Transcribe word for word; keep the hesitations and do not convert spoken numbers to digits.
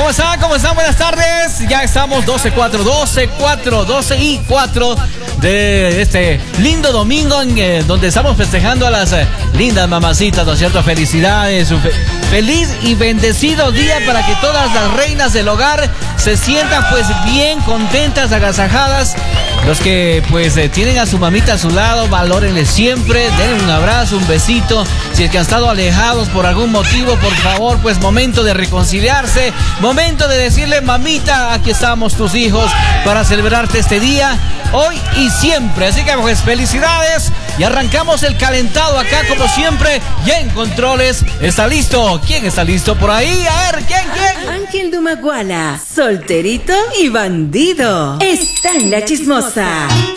¿Cómo están? ¿Cómo están? Buenas tardes. Ya estamos doce, cuatro, doce, cuatro, doce y cuatro de este lindo domingo en, eh, donde estamos festejando a las eh, lindas mamacitas, ¿no es cierto? Felicidades, un fe feliz y bendecido día para que todas las reinas del hogar se sientan pues bien, contentas, agasajadas. Los que pues eh, tienen a su mamita a su lado, valórenle siempre, denle un abrazo, un besito. Si es que han estado alejados por algún motivo, por favor, pues momento de reconciliarse, momento de decirle, mamita, aquí estamos tus hijos para celebrarte este día, hoy y siempre. Así que pues felicidades y arrancamos el calentado acá como siempre. Y en controles está listo. ¿Quién está listo por ahí? A ver, ¿quién, quién? Ángel Dumaguala, solterito y bandido. Está en La Chismosa.